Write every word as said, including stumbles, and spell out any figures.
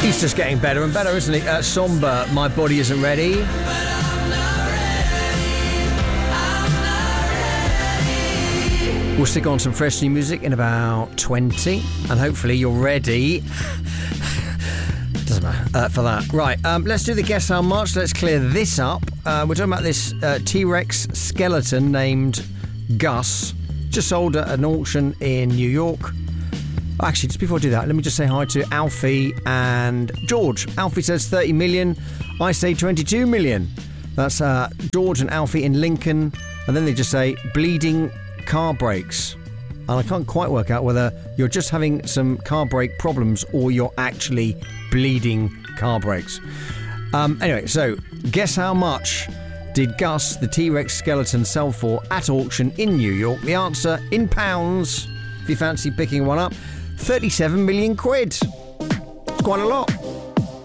He's just getting better and better, isn't he? Uh, Somber, My Body Isn't Ready. We'll stick on some fresh new music in about twenty, and hopefully you're ready. Doesn't matter uh, for that. Right, um, let's do the guess how much. Let's clear this up. Uh, we're talking about this uh, T-Rex skeleton named Gus. Just sold at an auction in New York. Actually, just before I do that, let me just say hi to Alfie and George. Alfie says thirty million. I say twenty-two million. That's uh, George and Alfie in Lincoln. And then they just say bleeding car brakes. And I can't quite work out whether you're just having some car brake problems or you're actually bleeding car brakes. Um, anyway, so guess how much did Gus, the T-Rex skeleton, sell for at auction in New York? The answer in pounds, if you fancy picking one up, thirty-seven million quid. It's quite a lot.